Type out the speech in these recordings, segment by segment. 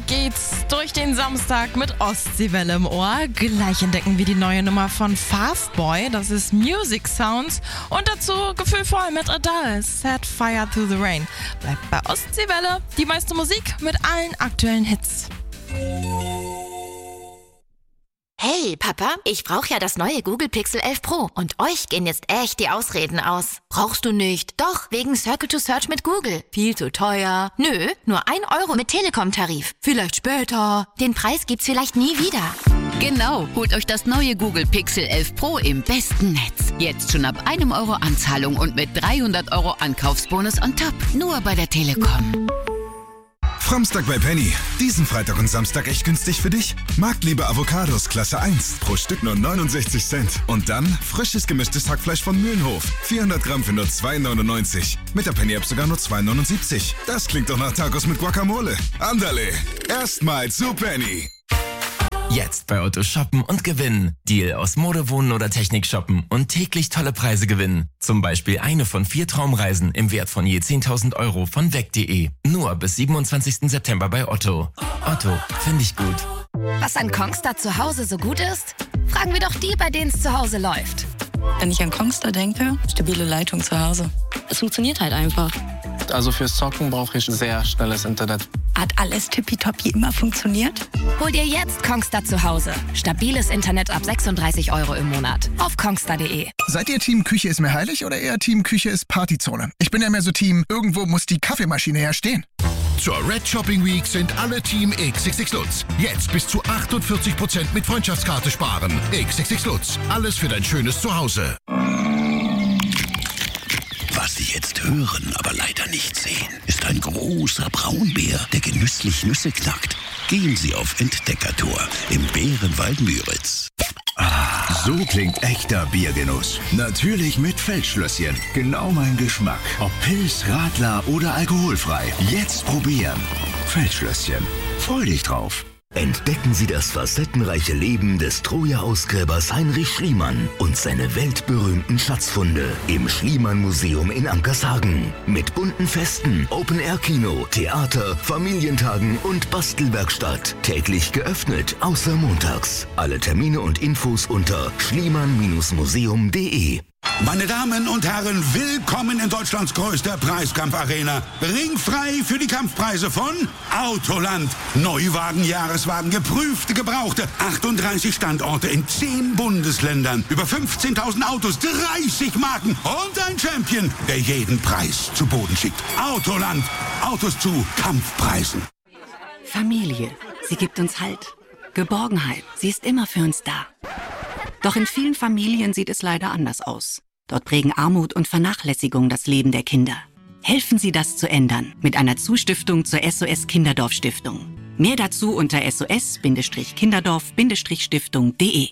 geht's durch den Samstag mit Ostseewelle im Ohr. Gleich entdecken wir die neue Nummer von Fastboy, das ist Music Sounds. Und dazu gefühlvoll mit Adele, Set Fire to the Rain. Bleibt bei Ostseewelle, die meiste Musik mit allen aktuellen Hits. Hey, Papa, ich brauche ja das neue Google Pixel 11 Pro. Und euch gehen jetzt echt die Ausreden aus. Brauchst du nicht? Doch, wegen Circle to Search mit Google. Viel zu teuer. Nö, nur 1 Euro mit Telekom-Tarif. Vielleicht später. Den Preis gibt's vielleicht nie wieder. Genau, holt euch das neue Google Pixel 11 Pro im besten Netz. Jetzt schon ab 1 Euro Anzahlung und mit 300 Euro Ankaufsbonus on top. Nur bei der Telekom. Framstag bei Penny. Diesen Freitag und Samstag echt günstig für dich. Marktliebe Avocados Klasse 1. Pro Stück nur 69 Cent. Und dann frisches gemischtes Hackfleisch von Mühlenhof. 400 Gramm für nur 2,99. Mit der Penny-App sogar nur 2,79. Das klingt doch nach Tacos mit Guacamole. Andale, erstmal zu Penny. Jetzt bei Otto shoppen und gewinnen. Deal aus Mode, Wohnen oder Technik shoppen und täglich tolle Preise gewinnen. Zum Beispiel eine von 4 Traumreisen im Wert von je 10.000 Euro von weg.de. Nur bis 27. September bei Otto. Otto, finde ich gut. Was an Kongstar zu Hause so gut ist? Fragen wir doch die, bei denen es zu Hause läuft. Wenn ich an Kongstar denke, stabile Leitung zu Hause. Es funktioniert halt einfach. Also fürs Zocken brauche ich sehr schnelles Internet. Hat alles tippitoppi immer funktioniert? Hol dir jetzt Kongstar zu Hause. Stabiles Internet ab 36 Euro im Monat. Auf kongstar.de. Seid ihr Team Küche ist mir heilig oder eher Team Küche ist Partyzone? Ich bin ja mehr so Team, irgendwo muss die Kaffeemaschine ja stehen. Zur Red Shopping Week sind alle Team XXX Lutz. Jetzt bis zu 48% mit Freundschaftskarte sparen. XXX Lutz. Alles für dein schönes Zuhause. Was Sie jetzt hören, aber leider nicht sehen, ist ein großer Braunbär, der genüsslich Nüsse knackt. Gehen Sie auf Entdeckertour im Bärenwald Müritz. So klingt echter Biergenuss. Natürlich mit Feldschlösschen. Genau mein Geschmack. Ob Pilz, Radler oder alkoholfrei. Jetzt probieren. Feldschlösschen. Freu dich drauf. Entdecken Sie das facettenreiche Leben des Troja-Ausgräbers Heinrich Schliemann und seine weltberühmten Schatzfunde im Schliemann-Museum in Ankershagen. Mit bunten Festen, Open-Air-Kino, Theater, Familientagen und Bastelwerkstatt. Täglich geöffnet, außer montags. Alle Termine und Infos unter schliemann-museum.de. Meine Damen und Herren, willkommen in Deutschlands größter Preiskampfarena. Ringfrei für die Kampfpreise von Autoland. Neuwagen, Jahreswagen, geprüfte, gebrauchte. 38 Standorte in 10 Bundesländern. Über 15.000 Autos, 30 Marken und ein Champion, der jeden Preis zu Boden schickt. Autoland. Autos zu Kampfpreisen. Familie. Sie gibt uns Halt. Geborgenheit. Sie ist immer für uns da. Doch in vielen Familien sieht es leider anders aus. Dort prägen Armut und Vernachlässigung das Leben der Kinder. Helfen Sie, das zu ändern mit einer Zustiftung zur SOS Kinderdorf Stiftung. Mehr dazu unter sos-kinderdorf-stiftung.de.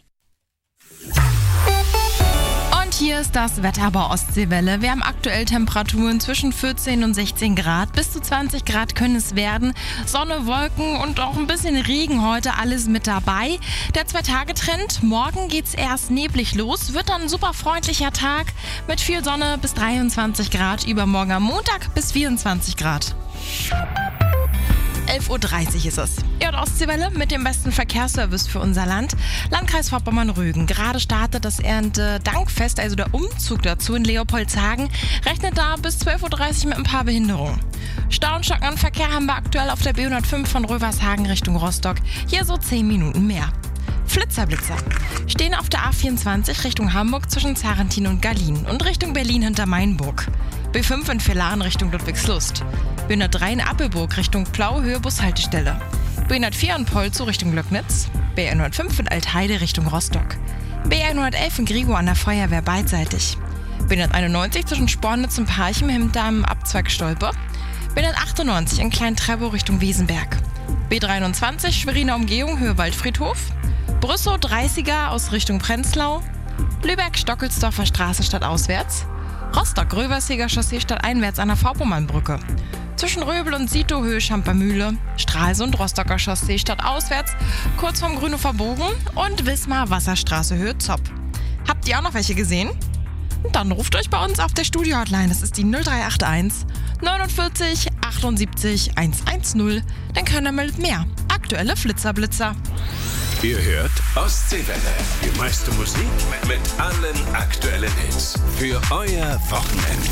Hier ist das Wetter bei Ostseewelle. Wir haben aktuell Temperaturen zwischen 14 und 16 Grad. Bis zu 20 Grad können es werden. Sonne, Wolken und auch ein bisschen Regen heute, alles mit dabei. Der 2-Tage-Trend. Morgen geht's erst neblig los. Wird dann ein super freundlicher Tag mit viel Sonne bis 23 Grad. Übermorgen am Montag bis 24 Grad. 11.30 Uhr ist es. Ihr hört Ostseewelle mit dem besten Verkehrsservice für unser Land. Landkreis Vorpommern-Rügen. Gerade startet das Erntedankfest, also der Umzug dazu in Leopoldshagen. Rechnet da bis 12.30 Uhr mit ein paar Behinderungen. Stau und Stocken an Verkehr haben wir aktuell auf der B105 von Rövershagen Richtung Rostock. Hier so 10 Minuten mehr. Flitzer stehen auf der A24 Richtung Hamburg zwischen Zarentin und Gallien und Richtung Berlin hinter Mainburg. B5 in Villaren Richtung Ludwigslust. B103 in Appelburg Richtung Plau, Höhe Bushaltestelle. B104 in Polzow Richtung Löcknitz. B105 in Altheide Richtung Rostock. B111 in Grigo an der Feuerwehr beidseitig. B191 zwischen Spornitz und Parchim hinterm Abzweig Stolpe. B198 in Klein-Treptow Richtung Wiesenberg. B23 Schweriner Umgehung Höhe Waldfriedhof. Brüssow 30er aus Richtung Prenzlau. Lübeck-Stockelsdorfer Straße stadtauswärts. Rostock-Röverseger Chaussee stadteinwärts an der Vorpommernbrücke. Zwischen Röbel und Sito Höhe Schampermühle. Stralsund Rostocker Chaussee stadtauswärts, kurz vorm Grünhofer Bogen. Und Wismar Wasserstraße Höhe Zopp. Habt ihr auch noch welche gesehen? Und dann ruft euch bei uns auf der Studio-Hotline. Das ist die 0381 49 78 110. Dann können wir mit mehr aktuelle Flitzerblitzer. Ihr hört Ostseewelle. Die meiste Musik mit allen aktuellen Hits. Für euer Wochenende.